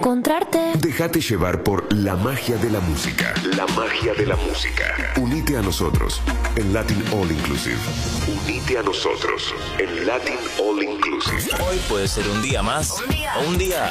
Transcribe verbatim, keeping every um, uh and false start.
encontrarte. Déjate llevar por la magia de la música. La magia de la música. Unite a nosotros en Latin All Inclusive. Unite a nosotros en Latin All Inclusive. Hoy puede ser un día más o un día